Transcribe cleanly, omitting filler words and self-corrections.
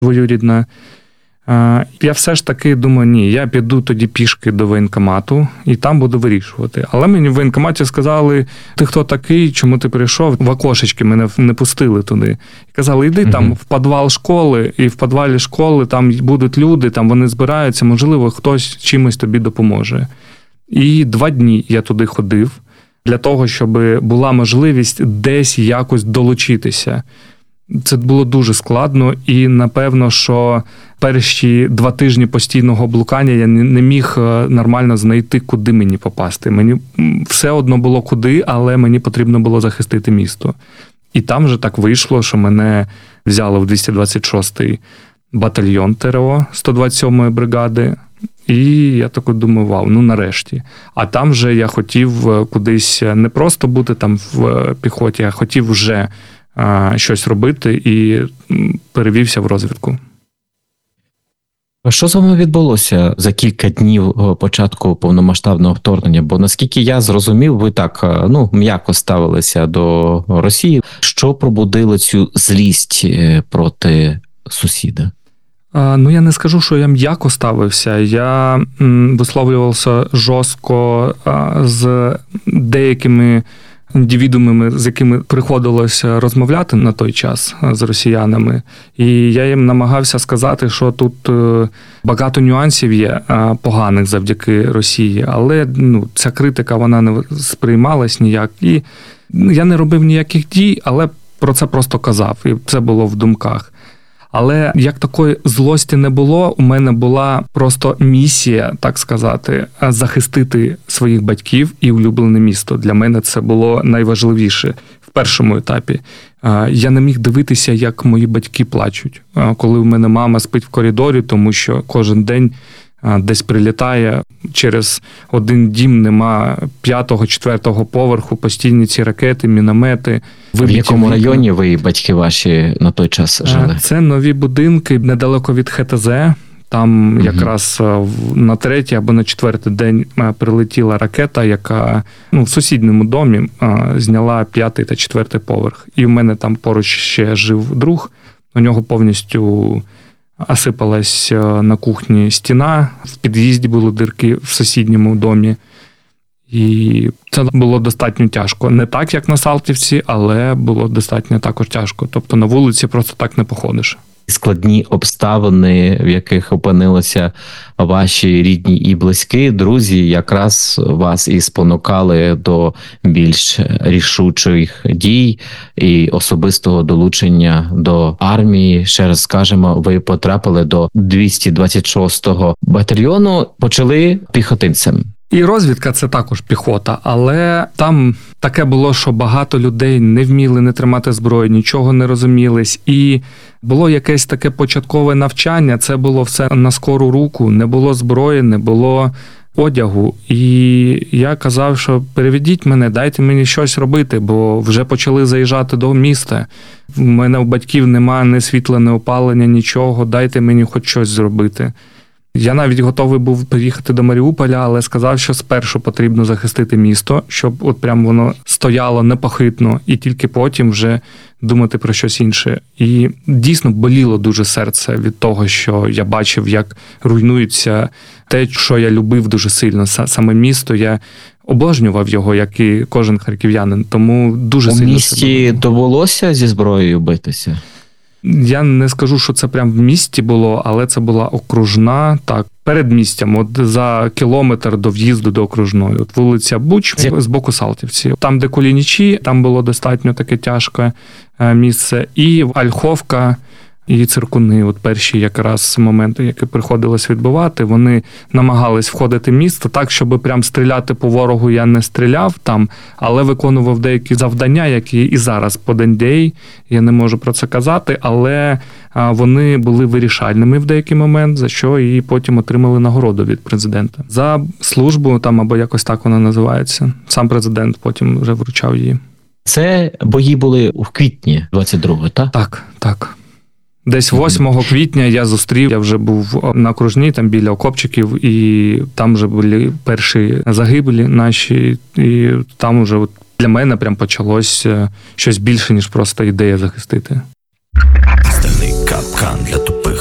двоюрідна. Я все ж таки думаю, ні, я піду тоді пішки до воєнкомату і там буду вирішувати. Але мені в воєнкоматі сказали, ти хто такий, чому ти прийшов? В окошечки мене не пустили туди. І казали, йди там в підвал школи, і в підвалі школи там будуть люди, там вони збираються, можливо, хтось чимось тобі допоможе. І 2 дні я туди ходив для того, щоб була можливість десь якось долучитися. Це було дуже складно, і напевно, що перші 2 тижні постійного блукання я не міг нормально знайти, куди мені попасти. Мені все одно було куди, але мені потрібно було захистити місто. І там же так вийшло, що мене взяли в 226-й батальйон ТРО 127-ї бригади. І я так думаю, вау, ну нарешті. А там же я хотів кудись не просто бути там в піхоті, а хотів вже щось робити і перевівся в розвідку. Що з вами відбулося за кілька днів початку повномасштабного вторгнення? Бо, наскільки я зрозумів, ви так, м'яко ставилися до Росії. Що пробудило цю злість проти сусіда? Я не скажу, що я м'яко ставився. Я висловлювався жорстко з деякими індивідуумами, з якими приходилося розмовляти на той час з росіянами. І я їм намагався сказати, що тут багато нюансів є поганих завдяки Росії, але ця критика, вона не сприймалась ніяк. І я не робив ніяких дій, але про це просто казав, і це було в думках. Але як такої злості не було, у мене була просто місія, так сказати, захистити своїх батьків і улюблене місто. Для мене це було найважливіше в першому етапі. Я не міг дивитися, як мої батьки плачуть, коли в мене мама спить в коридорі, тому що кожен день десь прилітає, через один дім нема 5-го, 4-го поверху, постійні ці ракети, міномети. В якому районі ви і батьки ваші на той час жили? Це нові будинки недалеко від ХТЗ. Там якраз на 3-й або на 4-й день прилетіла ракета, яка в сусідньому домі зняла 5-й та 4-й поверх. І в мене там поруч ще жив друг, у нього повністю осипалась на кухні стіна, в під'їзді були дирки в сусідньому домі. І це було достатньо тяжко. Не так, як на Салтівці, але було достатньо також тяжко. Тобто на вулиці просто так не походиш. Складні обставини, в яких опинилися ваші рідні і близькі, друзі, якраз вас і спонукали до більш рішучих дій і особистого долучення до армії. Ще раз скажемо, ви потрапили до 226-го батальйону, почали піхотинцем. І розвідка – це також піхота, але там таке було, що багато людей не вміли не тримати зброю, нічого не розумілись. І було якесь таке початкове навчання, це було все на скору руку, не було зброї, не було одягу. І я казав, що переведіть мене, дайте мені щось робити, бо вже почали заїжджати до міста. В мене у батьків немає ні світла, ні опалення, нічого, дайте мені хоч щось зробити. Я навіть готовий був приїхати до Маріуполя, але сказав, що спершу потрібно захистити місто, щоб от прям воно стояло непохитно, і тільки потім вже думати про щось інше. І дійсно боліло дуже серце від того, що я бачив, як руйнується те, що я любив дуже сильно, саме місто. Я обожнював його, як і кожен харків'янин, тому дуже сильно. У місті довелося зі зброєю битися? Я не скажу, що це прям в місті було, але це була окружна, так, перед містям, от за кілометр до в'їзду до окружної. От вулиця Буч з боку Салтівці. Там, де Кулінічі, там було достатньо таке тяжке місце. І Ольховка, і Циркуни, от перші якраз моменти, які приходилось відбивати, вони намагались входити в місто так, щоб прям стріляти по ворогу я не стріляв там, але виконував деякі завдання, які і зараз по день, я не можу про це казати, але вони були вирішальними в деякий момент, за що і потім отримали нагороду від президента. За службу, там або якось так вона називається. Сам президент потім вже вручав її. Це бої були у квітні 22-го, так? Так. Десь 8 квітня я зустрів, я вже був на окружній, там біля окопчиків, і там вже були перші загиблі наші, і там вже для мене прям почалось щось більше, ніж просто ідея захистити. Стакан для тупих.